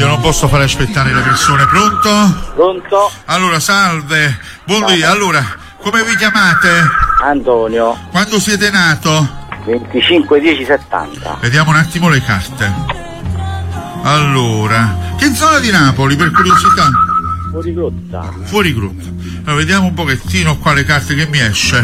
Io non posso fare aspettare le persone. Pronto? Pronto? Allora, salve. Buondì. Allora, come vi chiamate? Antonio. Quando siete nato? 25/10/70. Vediamo un attimo le carte. Allora, che zona di Napoli, per curiosità? Fuori grotta. Fuori gruppo. Allora, vediamo un pochettino qua le carte che mi esce.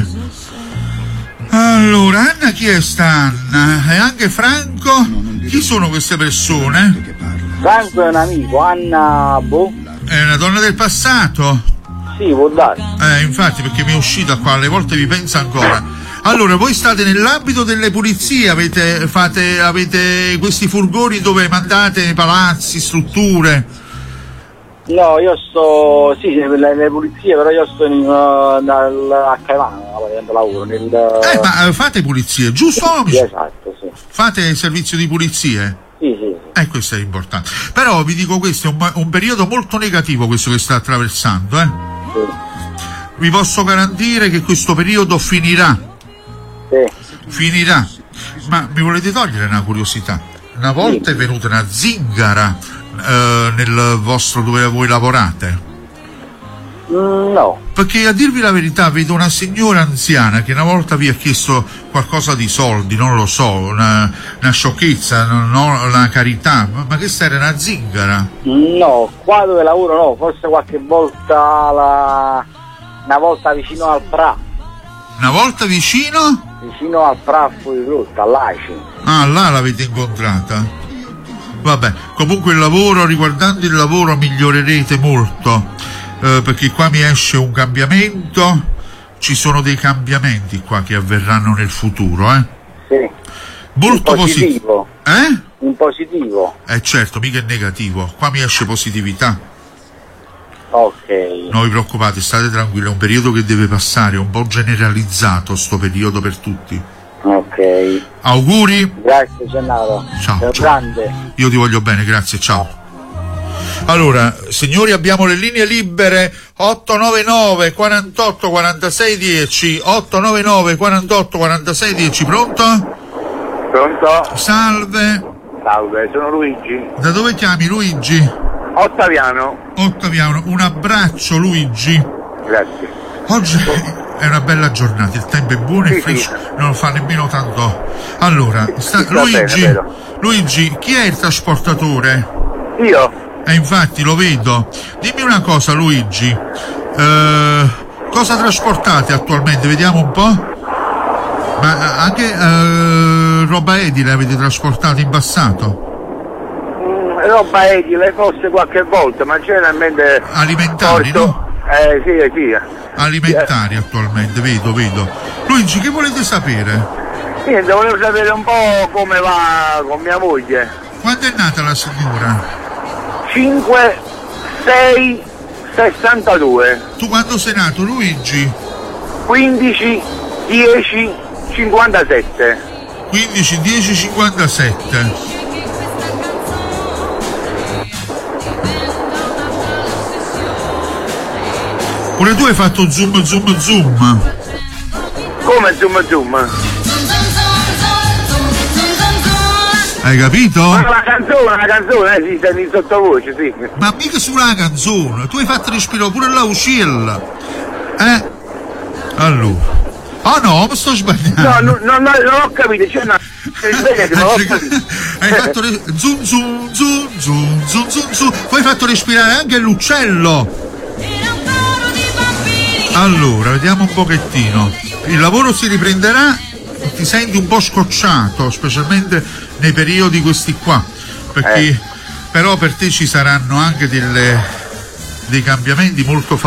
Allora, Anna, chi è sta Anna? E anche Franco? Chi sono queste persone? Franco è un amico, Anna boh. È una donna del passato? Sì, può dare. Infatti, perché mi è uscita qua, alle volte vi pensa ancora. Allora, voi state nell'ambito delle pulizie, avete questi furgoni dove mandate palazzi, strutture? No, io sto, sì, le pulizie, però io sto a Caivano, lavoro Ma fate pulizie, giusto? Sì, esatto, sì. Fate servizio di pulizie? Sì. Questo è importante. Però vi dico, questo è un periodo molto negativo, questo che sta attraversando, Sì. Vi posso garantire che questo periodo finirà. Sì. Finirà. Ma mi volete togliere una curiosità? Una volta è venuta una zingara nel vostro, dove voi lavorate? No. Perché, a dirvi la verità, vedo una signora anziana che una volta vi ha chiesto qualcosa di soldi, non lo so, una sciocchezza, una carità, ma che era una zingara? No, qua dove lavoro no, forse qualche volta una volta vicino al Pra. Una volta vicino? Vicino al Pra fuori grotta, all'Aci. Ah, là l'avete incontrata? Vabbè, comunque riguardando il lavoro migliorerete molto, perché qua mi esce un cambiamento, ci sono dei cambiamenti qua che avverranno nel futuro, Sì. Molto positivo. In positivo. Certo, mica è negativo, qua mi esce positività. Ok. Non vi preoccupate, state tranquilli, è un periodo che deve passare, è un po' generalizzato sto periodo per tutti. Ok. Auguri. Grazie Gennaro. Ciao. Grande. Io ti voglio bene, grazie, ciao. Allora, signori, abbiamo le linee libere 899 48 46 10, 899 48 46 10, pronto? Pronto? Salve. Salve, sono Luigi. Da dove chiami, Luigi? Ottaviano. Ottaviano, un abbraccio, Luigi. Grazie. Oggi è una bella giornata, il tempo è buono e fresco, non fa nemmeno tanto. Allora, Luigi, chi è il trasportatore? Io? Infatti lo vedo. Dimmi una cosa, Luigi, cosa trasportate attualmente? Vediamo un po'. Ma anche roba edile avete trasportato in passato? Roba edile forse qualche volta, ma generalmente alimentari, no? Sì. Alimentari attualmente, vedo. Luigi, che volete sapere? Niente, volevo sapere un po' come va con mia moglie. Quando è nata la signora? 5, 6, 62. Tu quando sei nato, Luigi? 15, 10, 57. 15, 10, 57. Pure tu hai fatto zoom? Come zoom? Hai capito? Ma la canzone, sì, senti in sottovoce, sì. Ma mica sulla canzone, tu hai fatto respirare pure la uscilla. Allora. Ah no, mi sto sbagliando. No, non ho capito, c'è una... Hai fatto zoom, poi hai fatto respirare anche l'uccello. Allora, vediamo un pochettino. Il lavoro si riprenderà, ti senti un po' scocciato, specialmente nei periodi questi qua, perché però per te ci saranno anche dei cambiamenti molto